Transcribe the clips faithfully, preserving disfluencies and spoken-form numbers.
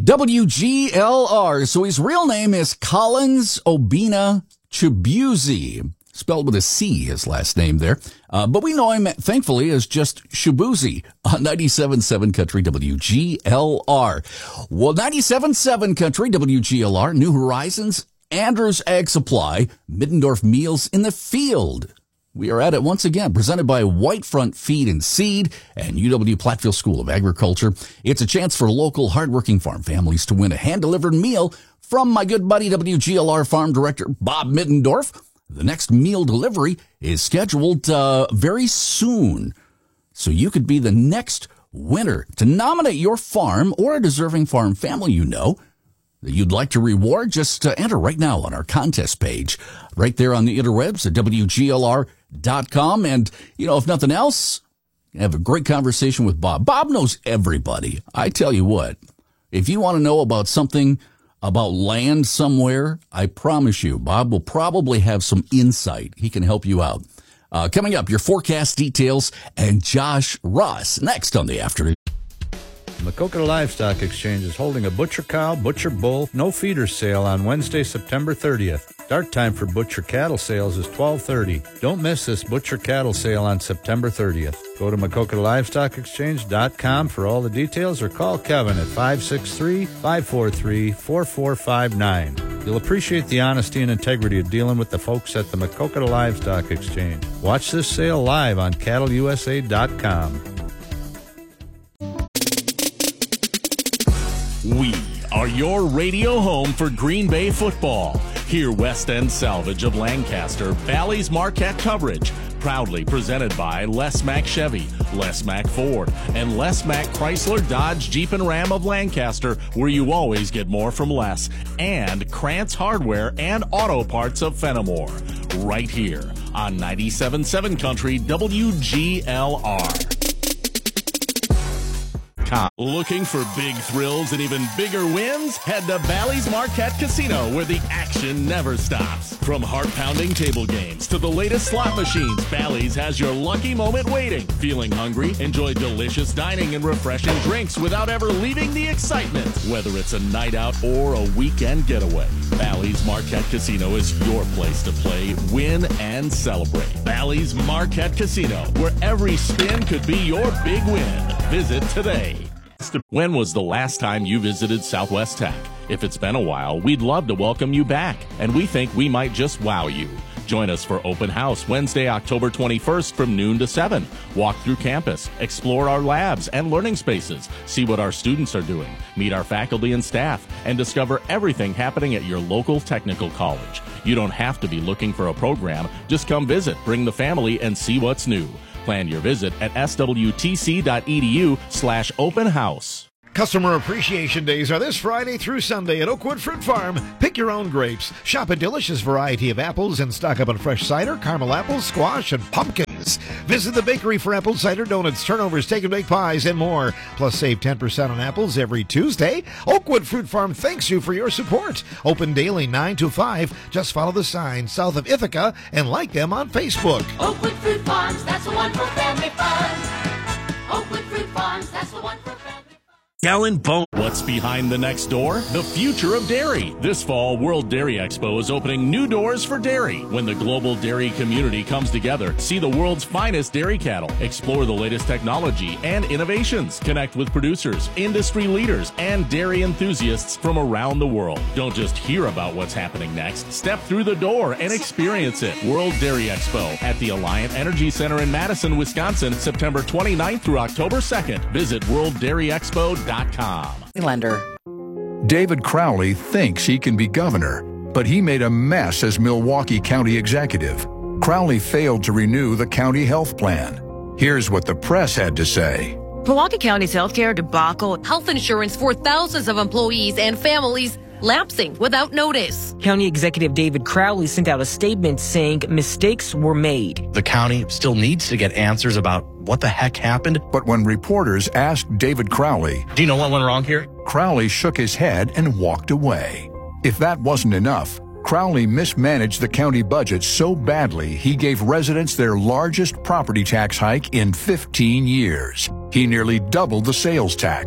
W G L R. So his real name is Collins Obina Chibuzi. Spelled with a C, his last name there. Uh, but we know him, thankfully, as just Shibuzi on ninety-seven point seven Country W G L R. Well, ninety-seven point seven Country W G L R, New Horizons, Andrews Ag Supply, Middendorf Meals in the Field. We are at it once again, presented by Whitefront Feed and Seed and U W Platteville School of Agriculture. It's a chance for local hardworking farm families to win a hand-delivered meal from my good buddy W G L R Farm Director Bob Middendorf. The next meal delivery is scheduled uh, very soon, so you could be the next winner. To nominate your farm or a deserving farm family you know that you'd like to reward, just uh, enter right now on our contest page, right there on the interwebs at W G L R dot com. And, you know, if nothing else, have a great conversation with Bob. Bob knows everybody. I tell you what, if you want to know about something about land somewhere, I promise you, Bob will probably have some insight. He can help you out. Uh, coming up, your forecast details and Josh Ross next on the afternoon. Maquoketa Livestock Exchange is holding a Butcher Cow, Butcher Bull, no feeder sale on Wednesday, September thirtieth. Start time for Butcher Cattle sales is twelve thirty. Don't miss this Butcher Cattle sale on September thirtieth. Go to Maquoketa Livestock Exchange dot com for all the details or call Kevin at five six three, five four three, four four five nine. You'll appreciate the honesty and integrity of dealing with the folks at the Maquoketa Livestock Exchange. Watch this sale live on cattle U S A dot com. We are your radio home for Green Bay football. Hear West End Salvage of Lancaster, Valley's Marquette coverage. Proudly presented by Les Mack Chevy, Les Mack Ford, and Les Mack Chrysler, Dodge, Jeep, and Ram of Lancaster, where you always get more from less. And Krantz Hardware and Auto Parts of Fenimore. Right here on ninety-seven point seven Country W G L R. Looking for big thrills and even bigger wins? Head to Bally's Marquette Casino, where the action never stops. From heart-pounding table games to the latest slot machines, Bally's has your lucky moment waiting. Feeling hungry? Enjoy delicious dining and refreshing drinks without ever leaving the excitement. Whether it's a night out or a weekend getaway, Bally's Marquette Casino is your place to play, win, and celebrate. Bally's Marquette Casino, where every spin could be your big win. Visit today. When was the last time you visited Southwest Tech? If it's been a while, we'd love to welcome you back, and we think we might just wow you. Join us for Open House Wednesday, October twenty-first from noon to seven. Walk through campus, explore our labs and learning spaces, see what our students are doing, meet our faculty and staff, and discover everything happening at your local technical college. You don't have to be looking for a program. Just come visit, bring the family, and see what's new. Plan your visit at swtc.edu slash open house. Customer Appreciation Days are this Friday through Sunday at Oakwood Fruit Farm. Pick your own grapes. Shop a delicious variety of apples and stock up on fresh cider, caramel apples, squash, and pumpkins. Visit the bakery for apple cider donuts, turnovers, take and bake pies, and more. Plus, save ten percent on apples every Tuesday. Oakwood Fruit Farm thanks you for your support. Open daily nine to five. Just follow the sign south of Ithaca and like them on Facebook. Oakwood Fruit Farms, that's the one for family fun. Oakwood Fruit Farms, that's the one for family fun. Gallon Bone. What's behind the next door? The future of dairy. This fall, World Dairy Expo is opening new doors for dairy. When the global dairy community comes together, see the world's finest dairy cattle, explore the latest technology and innovations, connect with producers, industry leaders, and dairy enthusiasts from around the world. Don't just hear about what's happening next. Step through the door and experience it. World Dairy Expo at the Alliant Energy Center in Madison, Wisconsin, September twenty-ninth through October second. Visit world dairy expo dot com. Lender. David Crowley thinks he can be governor, but he made a mess as Milwaukee County executive. Crowley failed to renew the county health plan. Here's what the press had to say. Milwaukee County's healthcare debacle, health insurance for thousands of employees and families lapsing without notice. County Executive David Crowley sent out a statement saying mistakes were made. The county still needs to get answers about what the heck happened. But when reporters asked David Crowley, do you know what went wrong here? Crowley shook his head and walked away. If that wasn't enough, Crowley mismanaged the county budget so badly he gave residents their largest property tax hike in fifteen years. He nearly doubled the sales tax.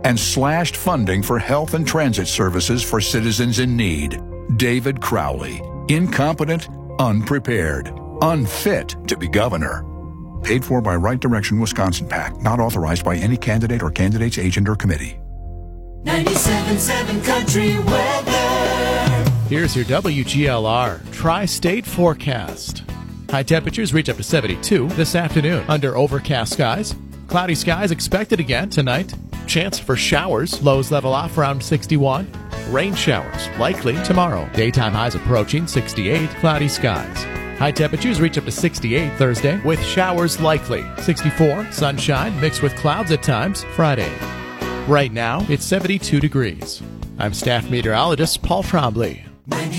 and slashed funding for health and transit services for citizens in need. David Crowley, incompetent, unprepared, unfit to be governor. Paid for by Right Direction Wisconsin PAC, not authorized by any candidate or candidate's agent or committee. ninety-seven point seven Country Weather. Here's your W G L R Tri-State forecast. High temperatures reach up to seventy-two this afternoon under overcast skies. Cloudy skies expected again tonight. Chance for showers. Lows level off around sixty-one. Rain showers likely tomorrow. Daytime highs approaching sixty-eight. Cloudy skies. High temperatures reach up to sixty-eight Thursday with showers likely. sixty-four. Sunshine mixed with clouds at times Friday. Right now, it's seventy-two degrees. I'm staff meteorologist Paul Trombley.